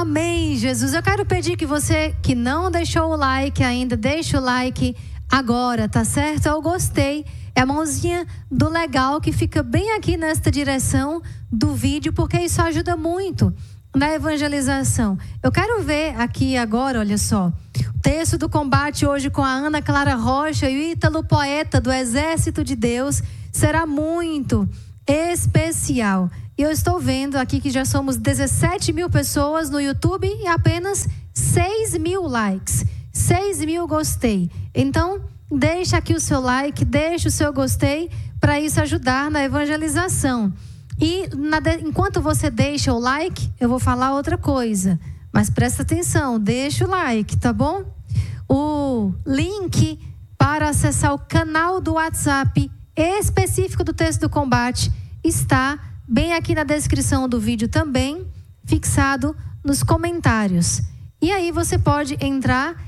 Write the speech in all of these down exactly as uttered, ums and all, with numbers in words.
Amém, Jesus. Eu quero pedir que você que não deixou o like ainda, deixe o like agora, tá certo? Eu gostei. É a mãozinha do legal que fica bem aqui nesta direção do vídeo, porque isso ajuda muito na evangelização. Eu quero ver aqui agora, olha só, o texto do combate hoje com a Ana Clara Rocha e o Ítalo Poeta do Exército de Deus será muito especial. E eu estou vendo aqui que já somos dezessete mil pessoas no YouTube e apenas seis mil likes, seis mil gostei. Então, deixa aqui o seu like, deixa o seu gostei para isso ajudar na evangelização. E na de... enquanto você deixa o like, eu vou falar outra coisa. Mas presta atenção, deixa o like, tá bom? O link para acessar o canal do WhatsApp específico do texto do combate está bem aqui na descrição do vídeo também, fixado nos comentários. E aí você pode entrar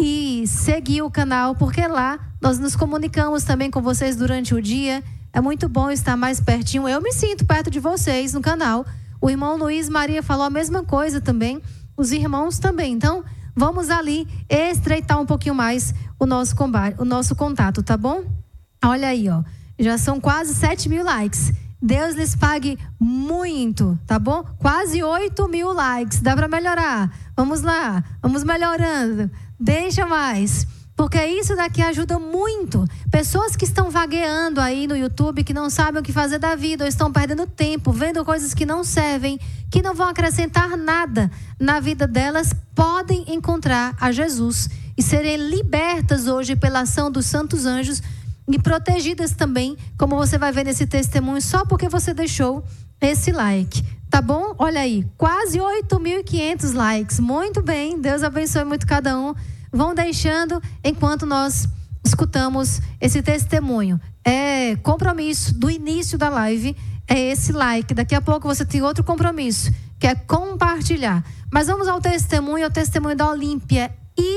e seguir o canal, porque lá nós nos comunicamos também com vocês durante o dia. É muito bom estar mais pertinho. Eu me sinto perto de vocês no canal. O irmão Luiz Maria falou a mesma coisa também. Os irmãos também. Então, vamos ali estreitar um pouquinho mais o nosso combate, o nosso contato, tá bom? Olha aí, ó. Já são quase sete mil likes. Deus lhes pague muito, tá bom? Quase oito mil likes. Dá para melhorar. Vamos lá. Vamos melhorando. Deixa mais. Porque isso daqui ajuda muito. Pessoas que estão vagueando aí no YouTube, que não sabem o que fazer da vida, ou estão perdendo tempo, vendo coisas que não servem, que não vão acrescentar nada na vida delas, podem encontrar a Jesus e serem libertas hoje pela ação dos santos anjos e protegidas também, como você vai ver nesse testemunho, só porque você deixou esse like. Tá bom? Olha aí, quase oito mil e quinhentos likes. Muito bem, Deus abençoe muito cada um. Vão deixando enquanto nós escutamos esse testemunho. É compromisso do início da live, é esse like. Daqui a pouco você tem outro compromisso, que é compartilhar. Mas vamos ao testemunho, ao testemunho da Olímpia.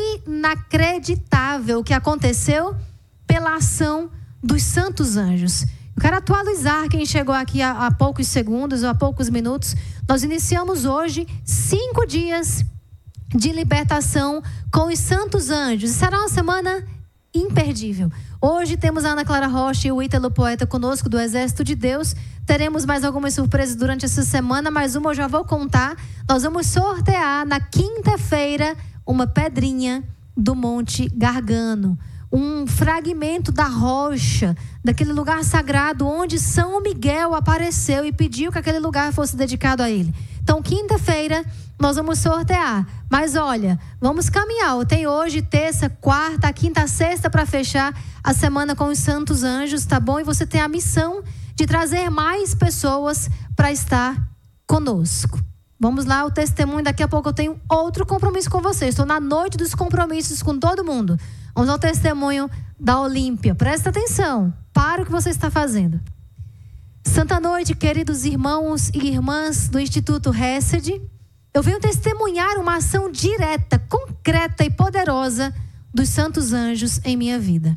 Inacreditável o que aconteceu pela ação dos santos anjos. Eu quero atualizar quem chegou aqui há, há poucos segundos ou há poucos minutos. Nós iniciamos hoje cinco dias de libertação com os santos anjos. Será uma semana imperdível. Hoje temos a Ana Clara Rocha e o Ítalo Poeta conosco do Exército de Deus. Teremos mais algumas surpresas durante essa semana, mas uma eu já vou contar. Nós vamos sortear na quinta-feira uma pedrinha do Monte Gargano. Um fragmento da rocha, daquele lugar sagrado onde São Miguel apareceu e pediu que aquele lugar fosse dedicado a ele. Então, quinta-feira, nós vamos sortear. Mas olha, vamos caminhar. Tem hoje, terça, quarta, quinta, sexta para fechar a semana com os santos anjos, tá bom? E você tem a missão de trazer mais pessoas para estar conosco. Vamos lá, o testemunho. Daqui a pouco eu tenho outro compromisso com vocês. Estou na noite dos compromissos com todo mundo. Vamos ao testemunho da Olímpia. Presta atenção. Para o que você está fazendo. Santa noite, queridos irmãos e irmãs do Instituto Hesed. Eu venho testemunhar uma ação direta, concreta e poderosa dos santos anjos em minha vida.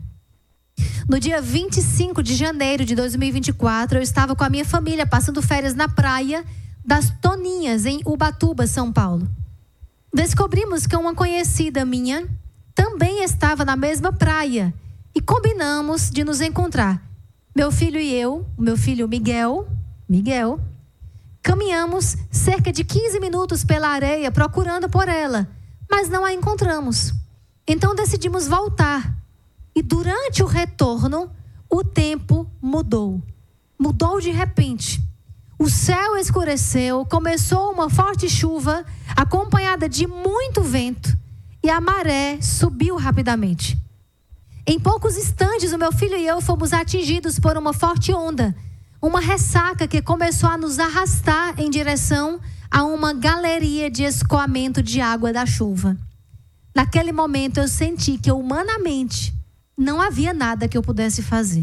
No dia vinte e cinco de janeiro de dois mil e vinte e quatro, eu estava com a minha família passando férias na praia das Toninhas, em Ubatuba, São Paulo. Descobrimos que uma conhecida minha também estava na mesma praia e combinamos de nos encontrar. Meu filho e eu, o meu filho Miguel, Miguel, caminhamos cerca de quinze minutos pela areia procurando por ela, mas não a encontramos. Então decidimos voltar. E durante o retorno, o tempo mudou. Mudou de repente. O céu escureceu, começou uma forte chuva, acompanhada de muito vento, e a maré subiu rapidamente. Em poucos instantes, o meu filho e eu fomos atingidos por uma forte onda, uma ressaca que começou a nos arrastar em direção a uma galeria de escoamento de água da chuva. Naquele momento, eu senti que humanamente não havia nada que eu pudesse fazer.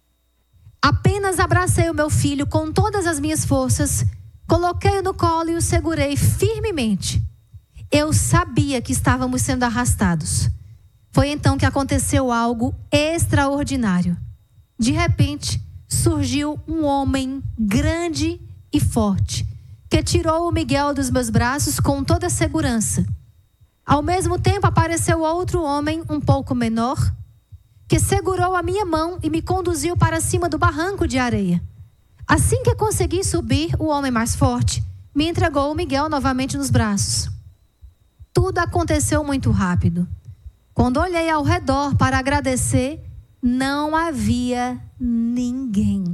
Apenas abracei o meu filho com todas as minhas forças, coloquei-o no colo e o segurei firmemente. Eu sabia que estávamos sendo arrastados. Foi então que aconteceu algo extraordinário. De repente, surgiu um homem grande e forte, que tirou o Miguel dos meus braços com toda segurança. Ao mesmo tempo apareceu outro homem, um pouco menor, que segurou a minha mão e me conduziu para cima do barranco de areia. Assim que consegui subir, o homem mais forte me entregou o Miguel novamente nos braços. Tudo aconteceu muito rápido. Quando olhei ao redor para agradecer, não havia ninguém.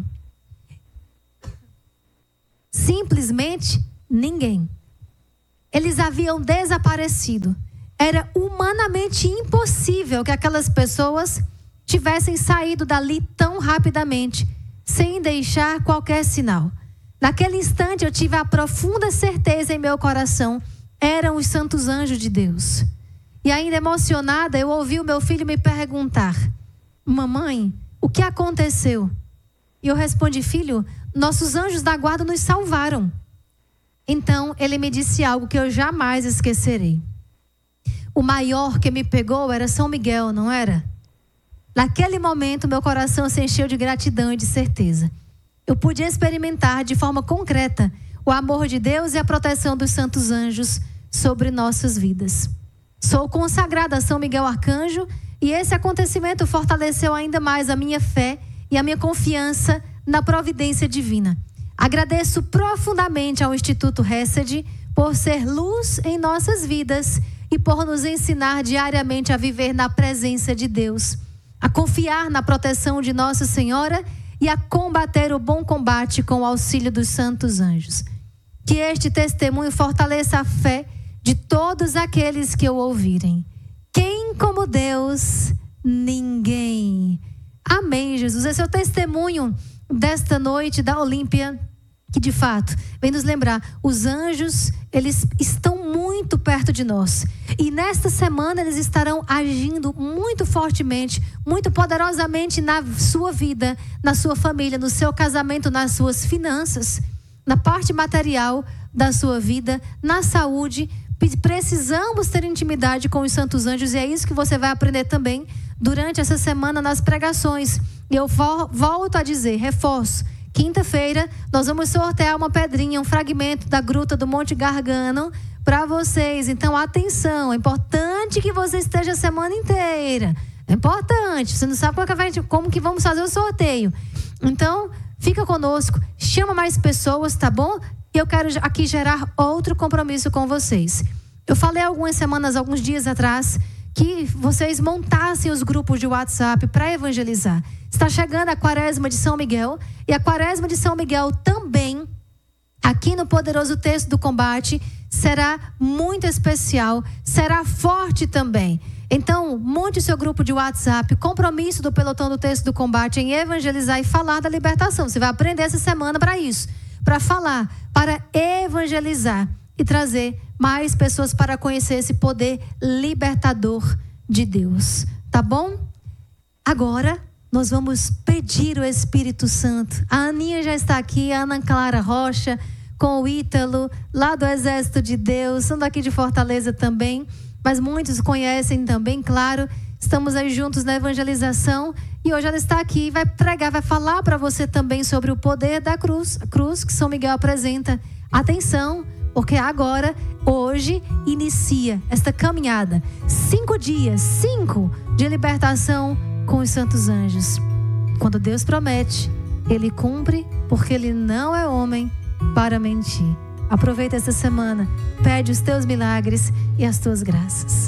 Simplesmente ninguém. Eles haviam desaparecido. Era humanamente impossível que aquelas pessoas tivessem saído dali tão rapidamente, sem deixar qualquer sinal. Naquele instante eu tive a profunda certeza em meu coração, eram os santos anjos de Deus. E ainda emocionada, eu ouvi o meu filho me perguntar: mamãe, o que aconteceu? E eu respondi: filho, nossos anjos da guarda nos salvaram. Então ele me disse algo que eu jamais esquecerei. O maior que me pegou era São Miguel, não era? Naquele momento, meu coração se encheu de gratidão e de certeza. Eu pude experimentar de forma concreta o amor de Deus e a proteção dos santos anjos sobre nossas vidas. Sou consagrada a São Miguel Arcanjo e esse acontecimento fortaleceu ainda mais a minha fé e a minha confiança na providência divina. Agradeço profundamente ao Instituto Hesed por ser luz em nossas vidas e por nos ensinar diariamente a viver na presença de Deus, a confiar na proteção de Nossa Senhora e a combater o bom combate com o auxílio dos santos anjos. Que este testemunho fortaleça a fé de todos aqueles que o ouvirem. Quem como Deus? Ninguém. Amém, Jesus. Esse é o testemunho desta noite da Olímpia, que de fato vem nos lembrar, os anjos, eles estão muito perto de nós. E nesta semana eles estarão agindo muito fortemente, muito poderosamente na sua vida, na sua família, no seu casamento, nas suas finanças, na parte material da sua vida, na saúde. Precisamos ter intimidade com os santos anjos e é isso que você vai aprender também durante essa semana nas pregações. E eu volto a dizer, reforço, quinta-feira nós vamos sortear uma pedrinha, um fragmento da gruta do Monte Gargano para vocês. Então atenção, é importante que você esteja a semana inteira. É importante, você não sabe como que vamos fazer o sorteio. Então fica conosco, chama mais pessoas, tá bom? E eu quero aqui gerar outro compromisso com vocês. Eu falei algumas semanas, alguns dias atrás, que vocês montassem os grupos de WhatsApp para evangelizar. Está chegando a Quaresma de São Miguel, e a Quaresma de São Miguel também, aqui no Poderoso Texto do Combate, será muito especial, será forte também. Então, monte o seu grupo de WhatsApp, compromisso do Pelotão do Texto do Combate em evangelizar e falar da libertação. Você vai aprender essa semana para isso, para falar, para evangelizar e trazer mais pessoas para conhecer esse poder libertador de Deus. Tá bom? Agora nós vamos pedir o Espírito Santo. A Aninha já está aqui, a Ana Clara Rocha, com o Ítalo, lá do Exército de Deus, são daqui de Fortaleza também, mas muitos conhecem também, claro. Estamos aí juntos na evangelização e hoje ela está aqui e vai pregar, vai falar para você também sobre o poder da cruz, a cruz que São Miguel apresenta. Atenção, porque agora, hoje, inicia esta caminhada. Cinco dias, cinco de libertação com os santos anjos. Quando Deus promete, Ele cumpre, porque Ele não é homem para mentir. Aproveita essa semana, pede os teus milagres e as tuas graças.